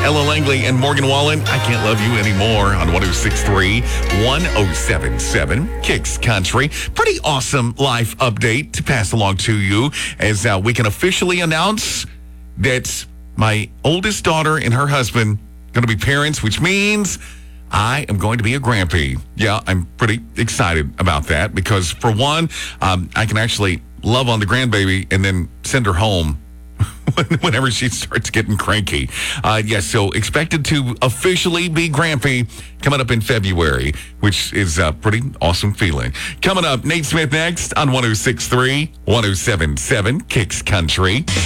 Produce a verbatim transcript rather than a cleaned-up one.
Ella Langley and Morgan Wallen, I Can't Love You Anymore on one oh six point three, one oh seven point seven Kicks Country. Pretty awesome life update to pass along to you as uh, we can officially announce that my oldest daughter and her husband going to be parents, which means I am going to be a grandpa. Yeah, I'm pretty excited about that because, for one, um, I can actually love on the grandbaby and then send her home whenever she starts getting cranky. Uh, yes, so expected to officially be grandpa coming up in February, which is a pretty awesome feeling. Coming up, Nate Smith next on one oh six point three, one oh seven point seven Kicks Country.